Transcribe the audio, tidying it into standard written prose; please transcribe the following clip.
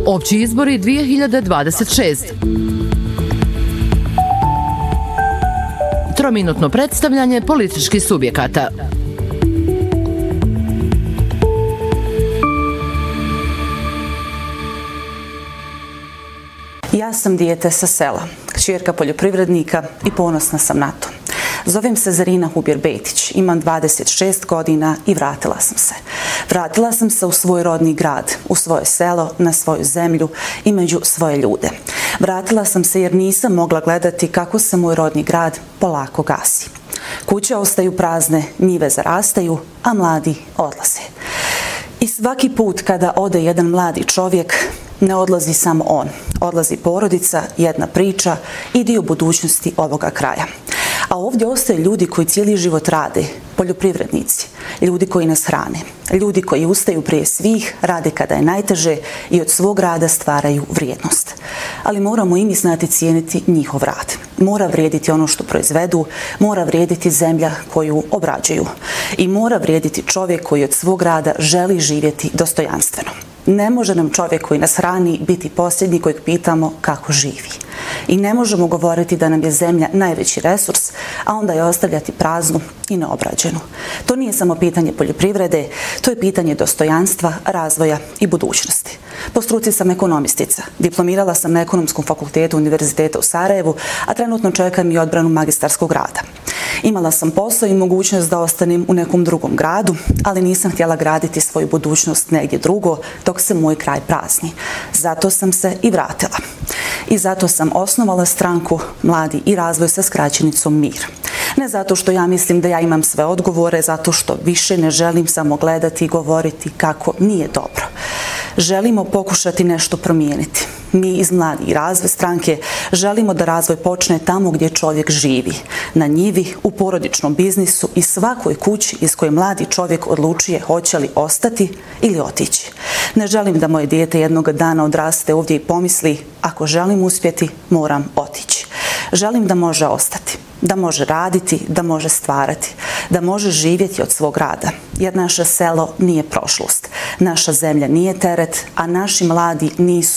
Opći izbori 2026. Trominutno predstavljanje političkih subjekata. Ja sam dijete sa sela, kćerka poljoprivrednika i ponosna sam na to. Zovem se Zarina Hubjer-Bejtić, imam 26 godina i vratila sam se. Vratila sam se u svoj rodni grad, u svoje selo, na svoju zemlju i među svoje ljude. Vratila sam se jer nisam mogla gledati kako se moj rodni grad polako gasi. Kuće ostaju prazne, njive zarastaju, a mladi odlaze. I svaki put kada ode jedan mladi čovjek, ne odlazi samo on. Odlazi porodica, jedna priča i dio budućnosti ovoga kraja. A ovdje ostaju ljudi koji cijeli život rade, poljoprivrednici, ljudi koji nas hrane, ljudi koji ustaju prije svih, rade kada je najteže i od svog rada stvaraju vrijednost. Ali moramo i mi znati cijeniti njihov rad. Mora vrijediti ono što proizvedu, mora vrijediti zemlja koju obrađuju i mora vrijediti čovjek koji od svog rada želi živjeti dostojanstveno. Ne može nam čovjek koji nas hrani biti posljednji kojeg pitamo kako živi. I ne možemo govoriti da nam je zemlja najveći resurs, a onda je ostavljati praznu i neobrađenu. To nije samo pitanje poljoprivrede, to je pitanje dostojanstva, razvoja i budućnosti. Po struci sam ekonomistica. Diplomirala sam na Ekonomskom fakultetu Univerziteta u Sarajevu, a trenutno čekam i odbranu magistarskog rada. Imala sam posao i mogućnost da ostanem u nekom drugom gradu, ali nisam htjela graditi svoju budućnost negdje drugo dok se moj kraj prazni. Zato sam se i vratila. I zato sam osnovala stranku Mladi i razvoj sa skraćenicom MIR. Ne zato što ja mislim da ja imam sve odgovore, zato što više ne želim samo gledati i govoriti kako nije dobro. Želimo pokušati nešto promijeniti. Mi iz Mladi i razvoj stranke želimo da razvoj počne tamo gdje čovjek živi, na njivi, u porodičnom biznisu i svakoj kući iz koje mladi čovjek odlučuje hoće li ostati ili otići. Ne želim da moje dijete jednog dana odraste ovdje i pomisli, ako želim uspjeti, moram otići. Želim da može ostati, da može raditi, da može stvarati, da može živjeti od svog rada. Jer naše selo nije prošlost, naša zemlja nije teret, a naši mladi nisu